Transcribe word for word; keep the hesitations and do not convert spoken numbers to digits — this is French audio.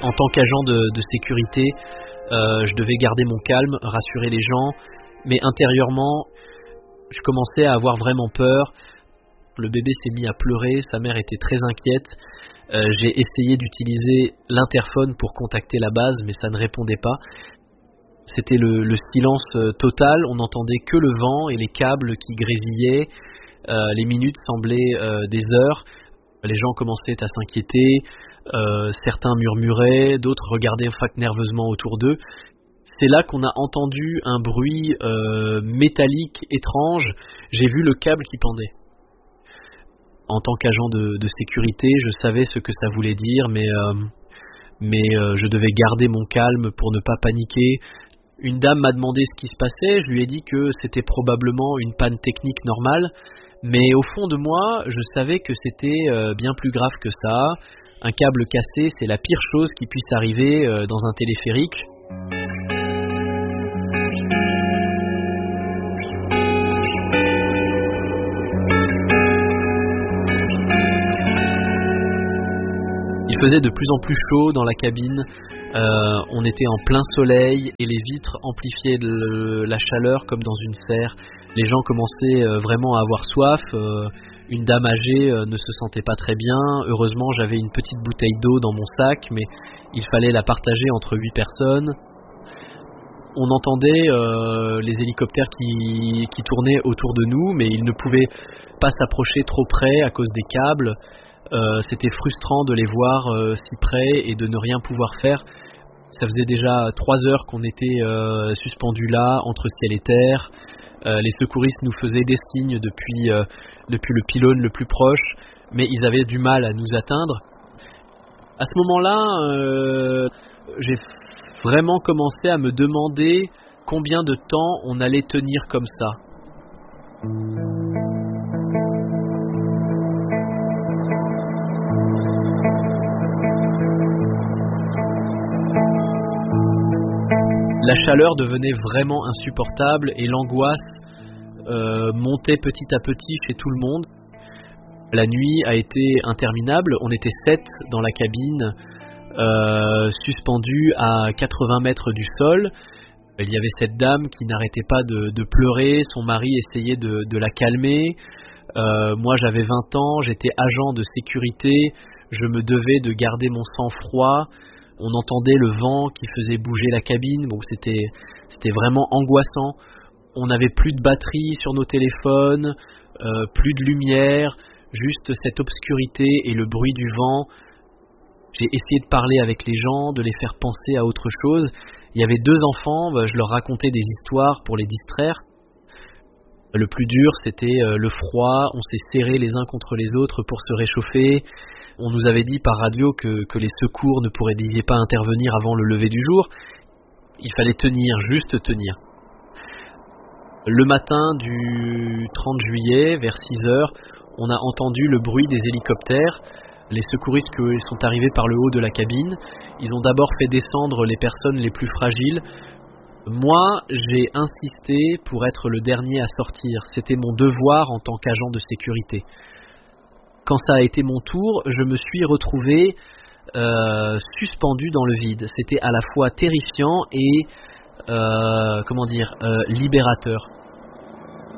En tant qu'agent de, de sécurité, euh, je devais garder mon calme, rassurer les gens, mais intérieurement, je commençais à avoir vraiment peur. Le bébé s'est mis à pleurer, sa mère était très inquiète. Euh, j'ai essayé d'utiliser l'interphone pour contacter la base, mais ça ne répondait pas. C'était le, le silence total, on n'entendait que le vent et les câbles qui grésillaient. Euh, les minutes semblaient euh, des heures. Les gens commençaient à s'inquiéter. Euh, certains murmuraient, d'autres regardaient nerveusement autour d'eux. C'est là qu'on a entendu un bruit euh, métallique étrange. J'ai vu le câble qui pendait. En tant qu'agent de, de sécurité, je savais ce que ça voulait dire, mais, euh, mais euh, je devais garder mon calme pour ne pas paniquer. Une dame m'a demandé ce qui se passait, je lui ai dit que c'était probablement une panne technique normale, mais au fond de moi, je savais que c'était euh, bien plus grave que ça. Un câble cassé, c'est la pire chose qui puisse arriver euh, dans un téléphérique. Il faisait de plus en plus chaud dans la cabine, euh, on était en plein soleil et les vitres amplifiaient le, la chaleur comme dans une serre. Les gens commençaient euh, vraiment à avoir soif, euh, une dame âgée euh, ne se sentait pas très bien. Heureusement, j'avais une petite bouteille d'eau dans mon sac, mais il fallait la partager entre huit personnes. On entendait euh, les hélicoptères qui, qui tournaient autour de nous, mais ils ne pouvaient pas s'approcher trop près à cause des câbles. Euh, c'était frustrant de les voir euh, si près et de ne rien pouvoir faire. Ça faisait déjà trois heures qu'on était euh, suspendus là, entre ciel et terre. Euh, les secouristes nous faisaient des signes depuis, euh, depuis le pylône le plus proche, mais ils avaient du mal à nous atteindre. À ce moment-là, euh, j'ai vraiment commencé à me demander combien de temps on allait tenir comme ça. La chaleur devenait vraiment insupportable et l'angoisse euh, montait petit à petit chez tout le monde. La nuit a été interminable, on était sept dans la cabine, euh, suspendus à quatre-vingts mètres du sol. Il y avait cette dame qui n'arrêtait pas de, de pleurer, son mari essayait de, de la calmer. Euh, moi j'avais vingt ans, j'étais agent de sécurité, je me devais de garder mon sang-froid. On entendait le vent qui faisait bouger la cabine, donc c'était, c'était vraiment angoissant. On n'avait plus de batterie sur nos téléphones, euh, plus de lumière, juste cette obscurité et le bruit du vent. J'ai essayé de parler avec les gens, de les faire penser à autre chose. Il y avait deux enfants, je leur racontais des histoires pour les distraire. Le plus dur, c'était le froid, on s'est serrés les uns contre les autres pour se réchauffer. On nous avait dit par radio que, que les secours ne pourraient disaient pas intervenir avant le lever du jour. Il fallait tenir, juste tenir. Le matin du trente juillet, vers six heures, on a entendu le bruit des hélicoptères. Les secouristes sont arrivés par le haut de la cabine. Ils ont d'abord fait descendre les personnes les plus fragiles. Moi, j'ai insisté pour être le dernier à sortir. C'était mon devoir en tant qu'agent de sécurité. Quand ça a été mon tour, je me suis retrouvé euh, suspendu dans le vide. C'était à la fois terrifiant et, euh, comment dire, euh, libérateur.